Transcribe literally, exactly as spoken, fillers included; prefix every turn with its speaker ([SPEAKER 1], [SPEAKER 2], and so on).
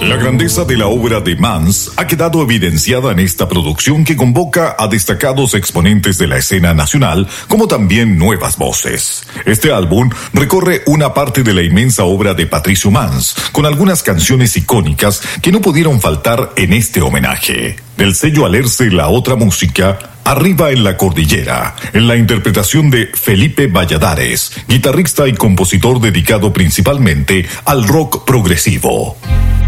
[SPEAKER 1] La grandeza de la obra de Mans ha quedado evidenciada en esta producción que convoca a destacados exponentes de la escena nacional, como también nuevas voces. Este álbum recorre una parte de la inmensa obra de Patricio Mans, con algunas canciones icónicas que no pudieron faltar en este homenaje. Del sello Alerce La Otra Música, Arriba en la Cordillera, en la interpretación de Felipe Valladares, guitarrista y compositor dedicado principalmente al rock progresivo.